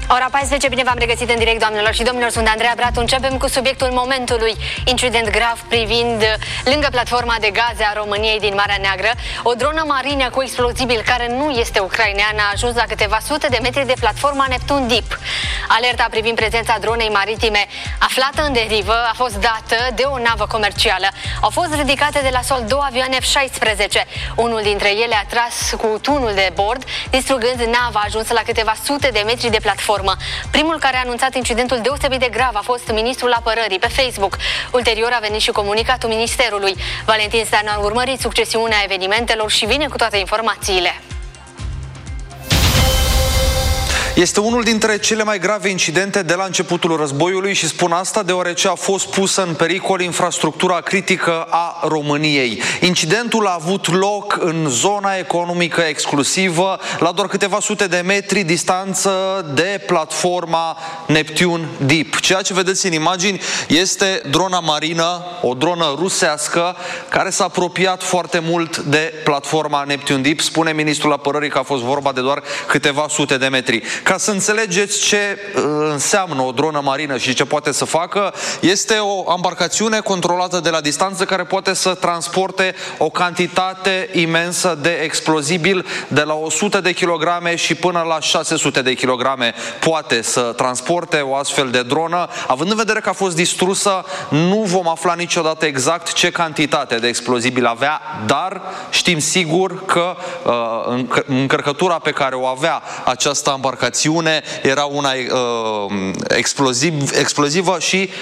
Ora 14, bine v-am regăsit în direct, doamnelor și domnilor, sunt Andreea Bratu. Începem cu subiectul momentului, incident grav privind lângă platforma de gaze a României din Marea Neagră. O dronă marină cu explozibil care nu este ucraineană a ajuns la câteva sute de metri de platforma Neptun Deep. Alerta privind prezența dronei maritime aflată în derivă a fost dată de o navă comercială. Au fost ridicate de la sol două avioane F-16. Unul dintre ele a tras cu tunul de bord, distrugând nava ajunsă la câteva sute de metri de platformă. Primul care a anunțat incidentul deosebit de grav a fost ministrul apărării pe Facebook. Ulterior a venit și comunicatul ministerului. Valentin Stanu a urmărit succesiunea evenimentelor și vine cu toate informațiile. Este unul dintre cele mai grave incidente de la începutul războiului și spun asta deoarece a fost pusă în pericol infrastructura critică a României. Incidentul a avut loc în zona economică exclusivă, la doar câteva sute de metri distanță de platforma Neptun Deep. Ceea ce vedeți în imagini este drona marină, o dronă rusească, care s-a apropiat foarte mult de platforma Neptun Deep. Spune ministrul apărării că a fost vorba de doar câteva sute de metri. Ca să înțelegeți ce înseamnă o dronă marină și ce poate să facă, este o embarcațiune controlată de la distanță care poate să transporte o cantitate imensă de explozibil de la 100 de kilograme și până la 600 de kilograme poate să transporte o astfel de dronă. Având în vedere că a fost distrusă, nu vom afla niciodată exact ce cantitate de explozibil avea, dar știm sigur că încărcătura pe care o avea această embarcațiune era una explozivă și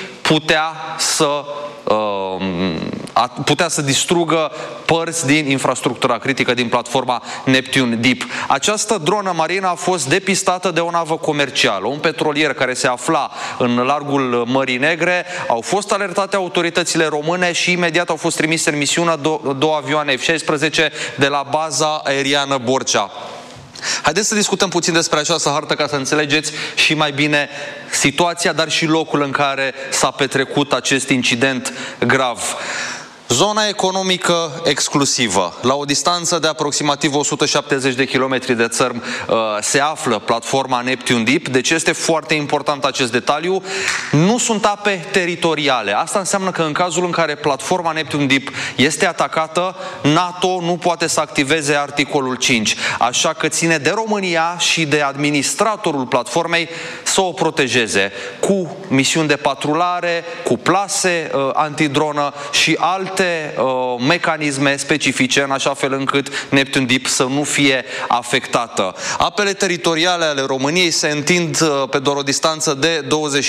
putea să distrugă părți din infrastructura critică din platforma Neptun Deep. Această dronă marină a fost depistată de o navă comercială, un petrolier care se afla în largul Mării Negre. Au fost alertate autoritățile române și imediat au fost trimise în misiune două avioane F-16 de la baza aeriană Borcea. Haideți să discutăm puțin despre această hartă ca să înțelegeți și mai bine situația, dar și locul în care s-a petrecut acest incident grav. Zona economică exclusivă. La o distanță de aproximativ 170 de kilometri de țărm se află platforma Neptun Deep. Deci este foarte important acest detaliu. Nu sunt ape teritoriale. Asta înseamnă că în cazul în care platforma Neptun Deep este atacată, NATO nu poate să activeze articolul 5. Așa că ține de România și de administratorul platformei să o protejeze cu misiuni de patrulare, cu plase antidronă și alte mecanisme specifice, în așa fel încât Neptun Deep să nu fie afectată. Apele teritoriale ale României se întind pe doar o distanță de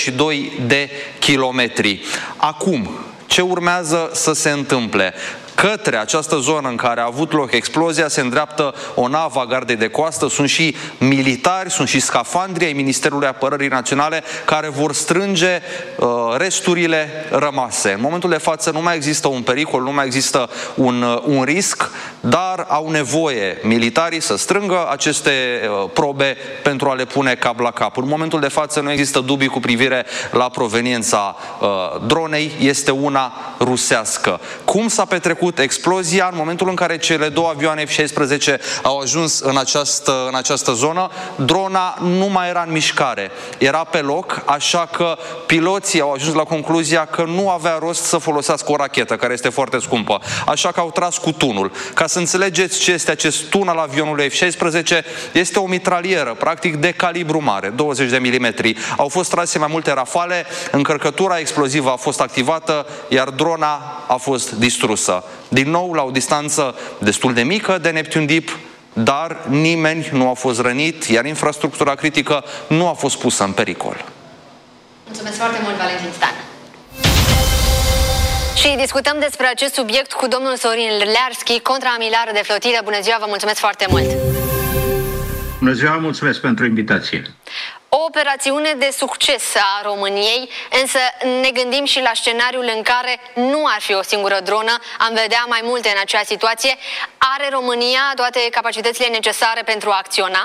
22 de kilometri. Acum, ce urmează să se întâmple? Către această zonă în care a avut loc explozia se îndreaptă o navă a Gardei de Coastă, sunt și militari, sunt și scafandri ai Ministerului Apărării Naționale care vor strânge resturile rămase. În momentul de față nu mai există un pericol, nu mai există un risc, dar au nevoie militarii să strângă aceste probe pentru a le pune cap la cap. În momentul de față nu există dubii cu privire la proveniența dronei, este una rusească. Cum s-a petrecut explozia? În momentul în care cele două avioane F-16 au ajuns în această zonă, drona nu mai era în mișcare. Era pe loc, așa că piloții au ajuns la concluzia că nu avea rost să folosească o rachetă, care este foarte scumpă. Așa că au tras cu tunul. Ca să înțelegeți ce este acest tun al avionului F-16, este o mitralieră, practic de calibru mare, 20 de milimetri. Au fost trase mai multe rafale, încărcătura explozivă a fost activată, iar drona a fost distrusă. Din nou, la o distanță destul de mică de Neptun Deep, dar nimeni nu a fost rănit, iar infrastructura critică nu a fost pusă în pericol. Mulțumesc foarte mult, Valentin Stan. Și discutăm despre acest subiect cu domnul Sorin Learski, contraamiral de flotilă. Bună ziua, vă mulțumesc foarte mult! Bună ziua, mulțumesc pentru invitație! O operațiune de succes a României, însă ne gândim și la scenariul în care nu ar fi o singură dronă, am vedea mai multe în acea situație. Are România toate capacitățile necesare pentru a acționa?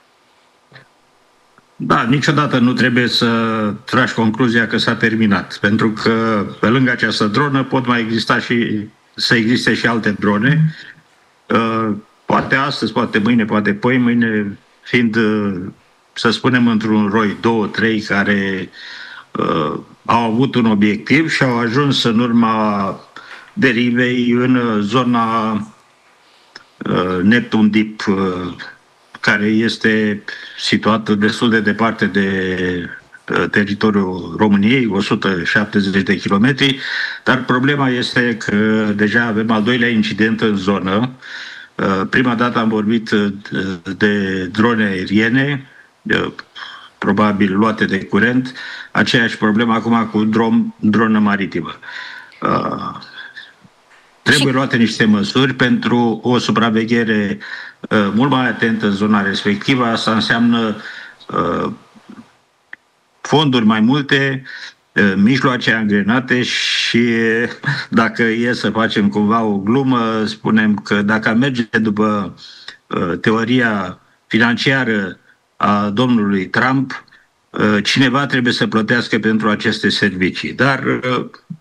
Da, niciodată nu trebuie să tragi concluzia că s-a terminat, pentru că pe lângă această dronă pot mai existe și alte drone. Poate astăzi, poate mâine, poate poimâine, fiind să spunem, într-un roi, 2-3 care au avut un obiectiv și au ajuns în urma derivei în zona Neptun Deep, care este situată destul de departe de teritoriul României, 170 de kilometri, dar problema este că deja avem al doilea incident în zonă. Prima dată am vorbit de drone aeriene, probabil luate de curent, aceeași problemă acum cu dronă maritimă. Trebuie luate niște măsuri pentru o supraveghere mult mai atentă în zona respectivă. Asta înseamnă fonduri mai multe, mijloace angrenate și dacă e să facem cumva o glumă, spunem că dacă merge după teoria financiară a domnului Trump, cineva trebuie să plătească pentru aceste servicii. Dar